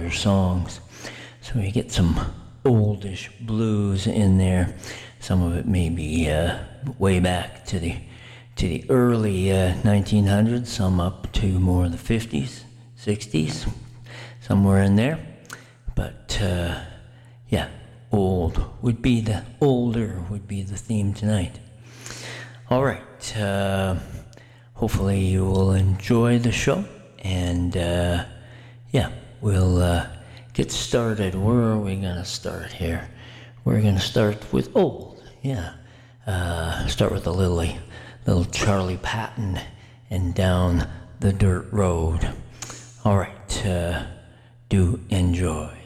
popular songs. So you get some oldish blues in there. Some of it may be way back to the early 1900s, some up to more the 50s, 60s, somewhere in there. But yeah, older would be the theme tonight. All right, hopefully you will enjoy the show, and yeah, we'll get started. Where are we gonna start here? We're gonna start with old, yeah. Start with a little Charlie Patton and Down the Dirt Road. All right, do enjoy.